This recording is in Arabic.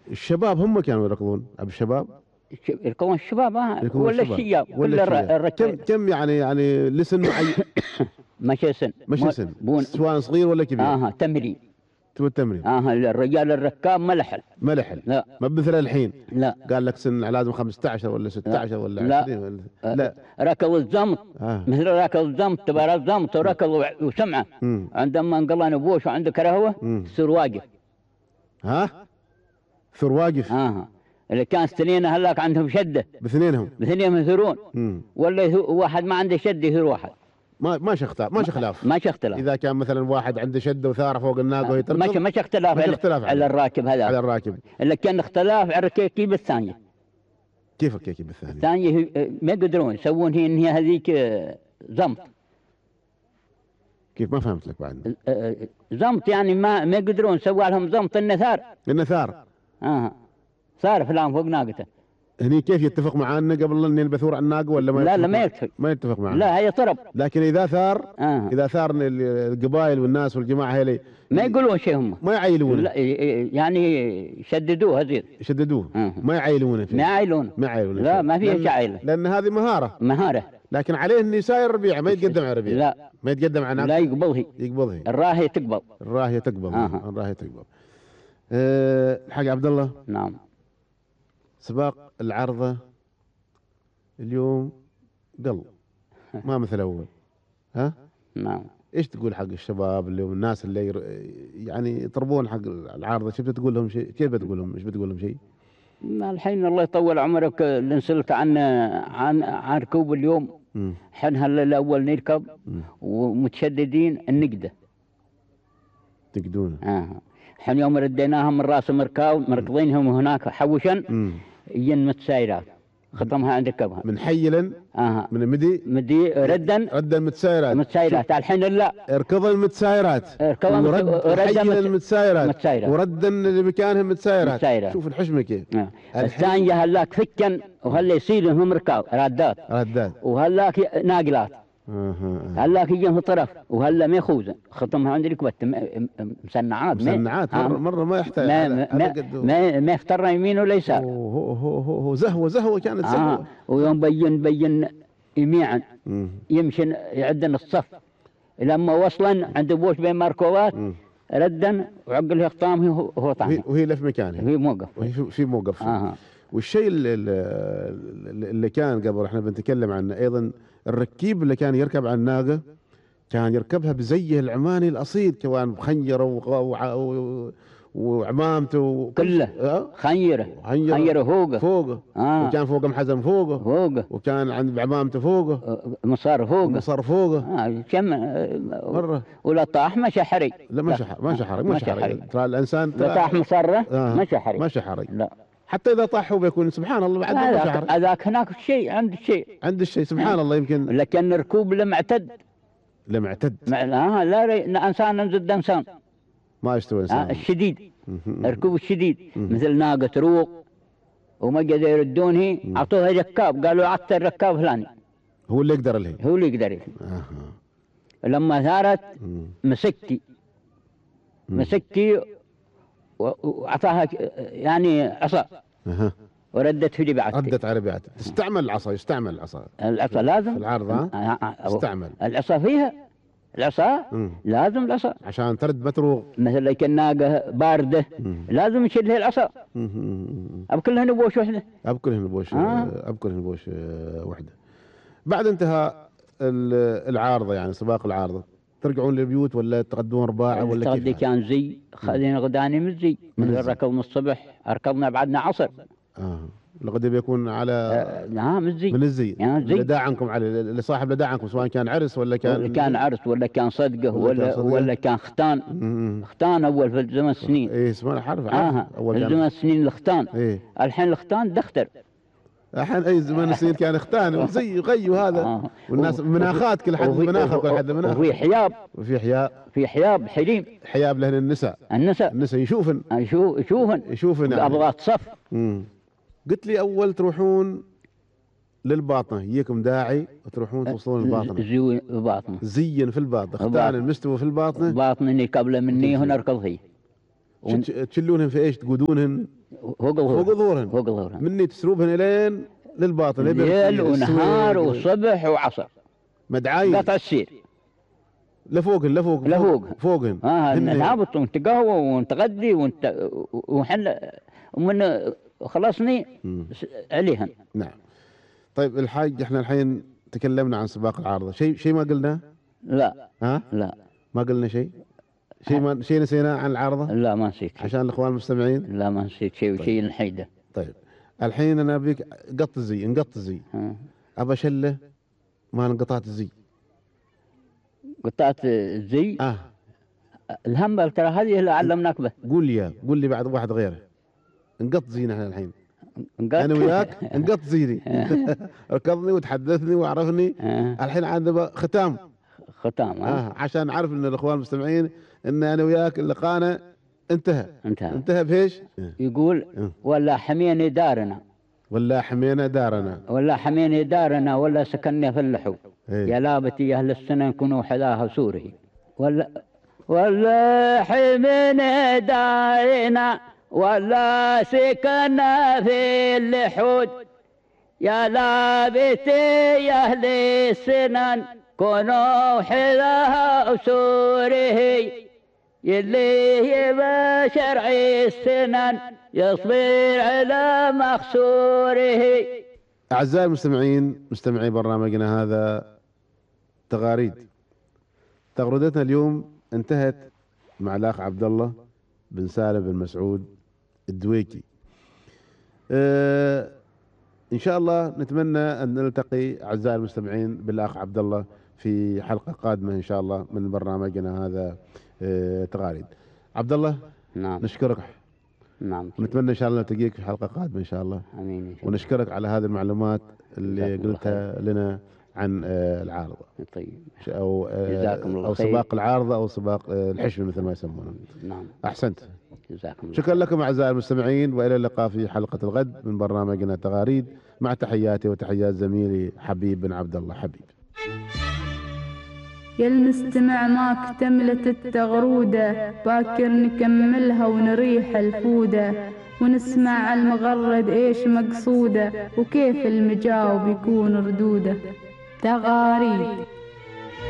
الشباب هم كانوا يركضون ابو الشباب؟ يركضون الشباب يركضون ولا الشباب. الشياب ولا كل الشياب. الركب. كم يعني لسن معين؟ مشى سن مشي سن سواء صغير ولا كبير؟ تمرين. تو التمرين. الرجال الركاب ما لحل. لا ما مثل الحين. لا قال لك سن لازم 15 ولا 16 ولا 20 ولا لا ركض الزمط. مثل ركض الزمط تبارى الزمط وركض وسمعه. عندما انقلنا نبوش وعنده رهوه تصير واقف. ثور واقف. اللي كان سنين هلاك عندهم شده باثنينهم يثورون. ولا واحد ما عنده شده يثور واحد. ما خلاف. ما اختلاف. اذا كان مثلا واحد عنده شده وثاره فوق الناقه وهي تركض ما اختلاف على الراكب هذا. على الراكب. اللي كان اختلاف على الركيب الثانيه. كيف الركيب الثانيه؟ الثانيه ما يقدرون يسوون هي هذيك زمط. كيف؟ ما فهمت لك بعد. زمط يعني ما يقدرون يسووا لهم زمط النثار. صار فلان فوق ناقته. هني كيف يتفق معانا قبل ان يلبثور على الناقه ولا ما لا ما يتفق. ما يتفق معانا. لا هي طرب. لكن اذا ثار اذا ثار القبائل والناس والجماعه هذي ما يقولون شيء هم. ما يعيلونه. لا يعني شددوه زين. ما يعيلونه فيه. ما يعيلونه. لا ما فيها عيله. لان هذه مهاره. لكن عليه انه يساير ربيعه ما يتقدم على ربيعه. لا ما يتقدم على ناقه. لا يقبضه. الراهيه تقبض. الحاج عبد الله. نعم. سباق العرضة اليوم قل ما مثل أول. نعم. إيش تقول حق الشباب اللي هم الناس اللي يعني يطربون حق العارضة؟ كيف بتقول لهم شيء؟ إيش بتقول لهم شيء؟ الحين الله يطول عمرك اللي نسلت عن ركوب اليوم. حين هلا الأول نركب ومتشددين النقدة. تقدون. حين يوم رديناهم من راس مركضينهم هناك حوشا ين متسايرات ختمها عند ركبها من حيلا. من مدي ردا متسايرات. الحين لا اركض المتسايرات حيلا المتسايرات وردا لمكانهم متسايرات. شوف الحشمه كيف. الثانيه هلاك فكا وهلا يصير هم ركاب رادات وهلاك ناقلات. هلاك يجيهم طرف وهلا ما يخوزن ختمها عند ركبته مسنعات مره ما يحتاج ما يفتر يمين ولا يسار. هو زهوه كانت زهوه. ويوم بين يميعا يمشي يعدن الصف لما وصلا عند بوش بين مركوبات ردا وعقل يخطام هو طعم وهي لف مكانها. وهي موقف في موقف. والشيء اللي كان قبل احنا بنتكلم عنه ايضا الركيب اللي كان يركب على الناقه كان يركبها بزيه العماني الاصيل كمان بخنجره وعمامته كله خنجره فوقه. وكان فوقه محزم فوقه وكان عند عمامته فوقه مصار فوقه. كم مره ولا طاح ما شحري. لا ما شحري. ترى الانسان طاح مصره ما شحري. لا حتى إذا طاح هو بيكون سبحان الله بعد ما شعر. هذاك هناك عند الشيء سبحان الله. يمكن لكن ركوب لمعتد لا إنسان ضد إنسان ما يستوي إنسان. الشديد ركوب الشديد مثل ناقة روق وما قدروا يردونه أعطوها ركاب قالوا عطى الركاب فلاني هو اللي يقدر لما ثارت مسكي وعطاها يعني عصا وردت في ربعته. ردت على ربعته. يستعمل العصا لازم في العرض. استعمل العصا فيها لازم العصا عشان ترد متروغ. مثل لك الناقة باردة لازم يشيلها العصا. أبكلها نبوش وحدة. وحدة. بعد انتهاء العارضة يعني سباق العارضة ترجعون للبيوت ولا تغدون رباعة ولا كيف؟ كان زي خذينا غداني من زي من ركضنا الصبح ركضنا بعدنا عصر. الغد بيكون على من الزي اللي داعنكم على اللي صاحب لداعنكم سواء كان عرس ولا كان عرس ولا كان صدقه ولا كان ختان اول في زمن السنين. ايه اسمه عارف اول زمن السنين الختان. الحين الختان دختر. الحين اي زمان السنين كان اختان وزي غي وهذا والناس مناخات كل حد مناخه كل حد مناخه. وفي حياب في حياب حياب لهن النساء يشوفن ابغات صف. قلت لي اول تروحون للباطنه يجيكم داعي وتروحون توصلون الباطنه زين في الباطنه اختان المستوى في الباطنه باطنني قبل مني هنا اركض هي تشلونهم في ايش تقودونهن فوق ظهورهن مني تسروبهن الين للباطن ليل ونهار وصبح وعصر مدعاين قطع السير فوقهن نهبط ونتقهوى ونتغدي وحن ومن خلصني عليهن. نعم. طيب الحاج، احنا الحين تكلمنا عن سباق العارضة، شيء ما قلنا؟ لا. لا ما قلنا شيء نسيناه عن العارضة؟ لا ما نسيت شيء. عشان الاخوان المستمعين؟ لا ما نسيت شيء. وشيء نحيده. طيب الحين انا ابيك نقط الزي ابى شله ما انقطعت الزي. قطعت الزي؟ الهم ترى هذه اللي علمناك به. قول لي بعد واحد غيره. نقط زينا احنا الحين. انا وياك نقط زيني. ركضني وتحدثني وعرفني. الحين عندنا ختام. عشان نعرف ان الاخوان المستمعين ان انا وياك اللقانا انتهى بهيش؟ يقول ولا حمينا دارنا ولا سكننا في اللحو. يا لابتي اهل السنه نكونوا حذاها سوره. ولا حمينا دارنا ولا سكننا في اللحود. يا لابتي يا اهل السنن كونوا حذاها سوره. يلي يبى شرع السنن يصبر على مخسوره. أعزائي المستمعين، مستمعي برنامجنا هذا تغريدتنا اليوم انتهت مع الأخ عبد الله بن سالم بن مسعود الدويكي. إن شاء الله نتمنى أن نلتقي أعزائي المستمعين بالأخ عبد الله في حلقة قادمة إن شاء الله من برنامجنا هذا تغاريد. عبد الله، نعم، نشكرك. نعم، ونتمنى ان شاء الله نلتقيك في حلقه قادمه ان شاء الله. امين ان شاء الله. ونشكرك على هذه المعلومات اللي قلتها لنا عن العارضه. طيب. او سباق العارضه او سباق الحشم مثل ما يسمونه. نعم. احسنت. جزاكم الله. شكرا لكم اعزائي المستمعين، والى اللقاء في حلقه الغد من برنامجنا تغاريد، مع تحياتي وتحيات زميلي حبيب بن عبد الله حبيب. يا المستمع ما اكتملت التغرودة، باكر نكملها ونريح الفودة، ونسمع المغرد ايش مقصوده، وكيف المجاوب يكون ردوده. تغاريد.